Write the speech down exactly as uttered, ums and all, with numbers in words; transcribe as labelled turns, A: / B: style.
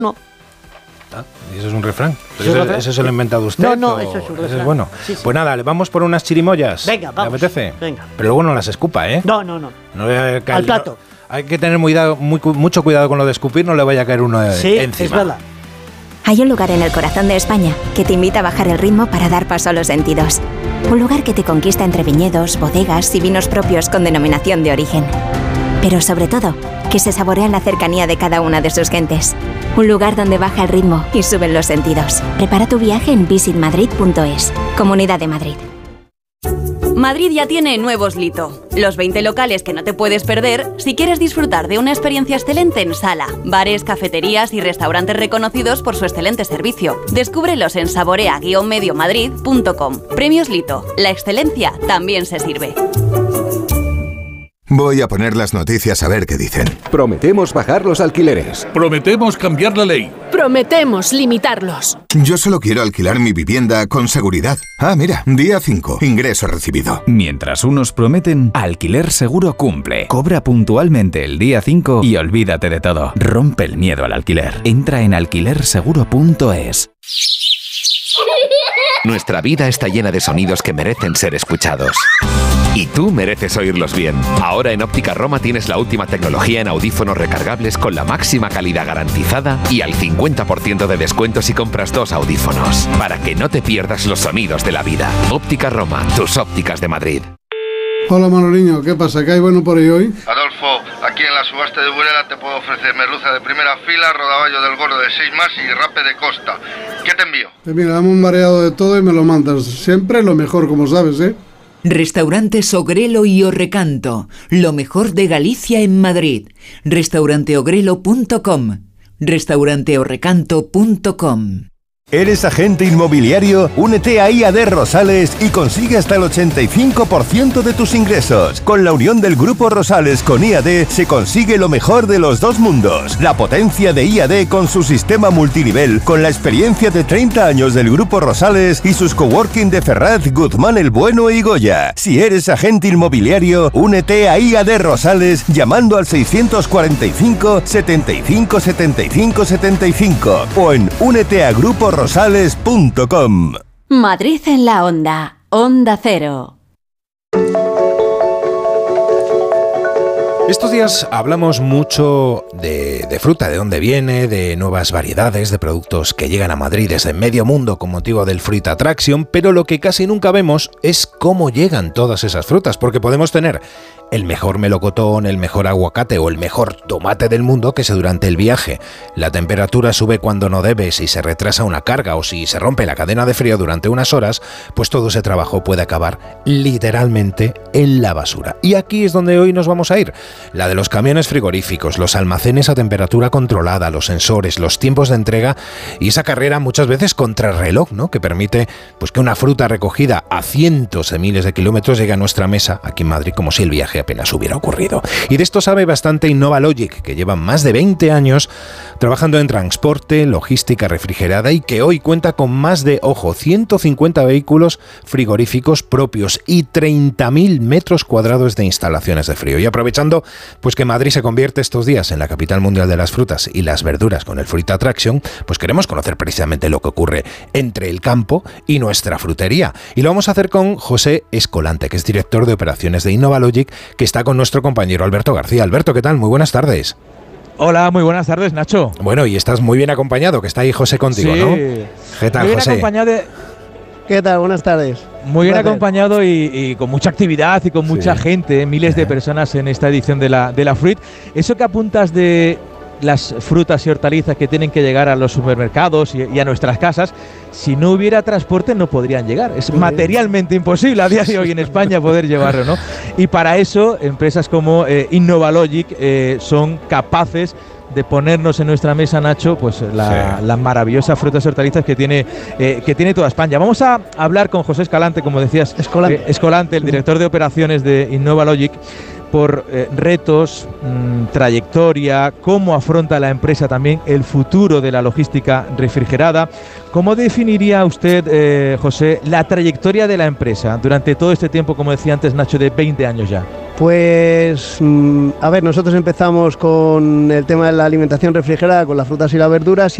A: No.
B: Ah, ¿y eso es un refrán? ¿Eso, refrán? ¿Eso se lo ha inventado usted?
A: No, no, eso es un refrán.
B: Eso es bueno.
A: Sí, sí.
B: Pues nada, le vamos por unas chirimoyas.
A: Venga, vamos.
B: ¿Le apetece?
A: Venga.
B: Pero luego no las escupa, ¿eh?
A: No, no, no.
B: no le cae,
A: Al plato.
B: No, hay que tener muy, muy, mucho cuidado con lo de escupir, no le vaya a caer uno
A: sí,
B: encima.
A: Sí, es verdad.
C: Hay un lugar en el corazón de España que te invita a bajar el ritmo para dar paso a los sentidos. Un lugar que te conquista entre viñedos, bodegas y vinos propios con denominación de origen. Pero sobre todo, que se saborea la cercanía de cada una de sus gentes. Un lugar donde baja el ritmo y suben los sentidos. Prepara tu viaje en visit madrid punto es. Comunidad de Madrid.
D: Madrid ya tiene nuevos Lito, los veinte locales que no te puedes perder si quieres disfrutar de una experiencia excelente en sala, bares, cafeterías y restaurantes reconocidos por su excelente servicio. Descúbrelos en saborea guion medio madrid punto com. Premios Lito, la excelencia también se sirve.
E: Voy a poner las noticias a ver qué dicen.
F: Prometemos bajar los alquileres.
G: Prometemos cambiar la ley.
H: Prometemos limitarlos.
E: Yo solo quiero alquilar mi vivienda con seguridad. Ah, mira, día cinco, ingreso recibido.
I: Mientras unos prometen, Alquiler Seguro cumple. Cobra puntualmente el día cinco y olvídate de todo. Rompe el miedo al alquiler. Entra en alquiler seguro punto es.
J: Nuestra vida está llena de sonidos que merecen ser escuchados. Y tú mereces oírlos bien. Ahora en Óptica Roma tienes la última tecnología en audífonos recargables con la máxima calidad garantizada y al cincuenta por ciento de descuento si compras dos audífonos. Para que no te pierdas los sonidos de la vida. Óptica Roma, tus ópticas de Madrid.
K: Hola Manoliño, ¿qué pasa? ¿Qué hay bueno por ahí hoy?
L: Adolfo, aquí en la subasta de Burela te puedo ofrecer merluza de primera fila, rodaballo del gordo de seis más y rape de costa. ¿Qué te envío?
K: Pues mira, dame un mareado de todo y me lo mandas. Siempre lo mejor, como sabes, ¿eh?
M: Restaurantes Ogrelo y Orrecanto, lo mejor de Galicia en Madrid. restaurante ogrelo punto com, restaurante orrecanto punto com.
N: ¿Eres agente inmobiliario? Únete a I A D Rosales y consigue hasta el ochenta y cinco por ciento de tus ingresos. Con la unión del Grupo Rosales con I A D se consigue lo mejor de los dos mundos. La potencia de I A D con su sistema multinivel, con la experiencia de treinta años del Grupo Rosales y sus coworking de Ferraz, Guzmán el Bueno y Goya. Si eres agente inmobiliario, únete a I A D Rosales llamando al seiscientos cuarenta y cinco, setenta y cinco, setenta y cinco, setenta y cinco o en únete a Grupo Rosales. rosales punto com.
D: Madrid en la onda, Onda Cero.
B: Estos días hablamos mucho de, de fruta, de dónde viene, de nuevas variedades, de productos que llegan a Madrid desde medio mundo con motivo del Fruit Attraction, pero lo que casi nunca vemos es cómo llegan todas esas frutas, porque podemos tener el mejor melocotón, el mejor aguacate o el mejor tomate del mundo, que si durante el viaje la temperatura sube cuando no debe, si se retrasa una carga o si se rompe la cadena de frío durante unas horas, pues todo ese trabajo puede acabar literalmente en la basura. Y aquí es donde hoy nos vamos a ir. La de los camiones frigoríficos, los almacenes a temperatura controlada, los sensores, los tiempos de entrega y esa carrera muchas veces contra el reloj, ¿no? Que permite pues que una fruta recogida a cientos de miles de kilómetros llegue a nuestra mesa aquí en Madrid como si el viaje apenas hubiera ocurrido. Y de esto sabe bastante Innovalogic, que lleva más de veinte años trabajando en transporte, logística refrigerada y que hoy cuenta con más de, ojo, ciento cincuenta vehículos frigoríficos propios y treinta mil metros cuadrados de instalaciones de frío. Y aprovechando pues que Madrid se convierte estos días en la capital mundial de las frutas y las verduras con el Fruit Attraction, pues queremos conocer precisamente lo que ocurre entre el campo y nuestra frutería. Y lo vamos a hacer con José Escolante, que es director de operaciones de Innovalogic, que está con nuestro compañero Alberto García. Alberto, ¿qué tal? Muy buenas tardes.
O: Hola, muy buenas tardes, Nacho.
B: Bueno, y estás muy bien acompañado, que está ahí José contigo,
O: sí.
B: ¿no? ¿Qué tal,
O: muy bien
B: José?
O: Acompañado de...
A: ¿Qué tal? Buenas tardes.
O: Muy bien
A: Gracias.
O: acompañado y, y con mucha actividad y con mucha sí. gente, miles de personas en esta edición de la, de la Fruit. Eso que apuntas de las frutas y hortalizas que tienen que llegar a los supermercados y, y a nuestras casas, si no hubiera transporte no podrían llegar. Es materialmente imposible a día de hoy en España poder llevarlo, ¿no? Y para eso empresas como eh, Innovalogic eh, son capaces de ponernos en nuestra mesa, Nacho, pues la, sí. las maravillosas frutas y hortalizas que tiene, eh, que tiene toda España. Vamos a hablar con José Escalante, como decías,
A: Escolante,
O: eh, Escolante el director de operaciones de Innovalogic, por eh, retos, mmm, trayectoria, cómo afronta la empresa también el futuro de la logística refrigerada. ¿Cómo definiría usted, eh, José, la trayectoria de la empresa durante todo este tiempo, como decía antes Nacho, de veinte años ya?
A: Pues, a ver, nosotros empezamos con el tema de la alimentación refrigerada, con las frutas y las verduras,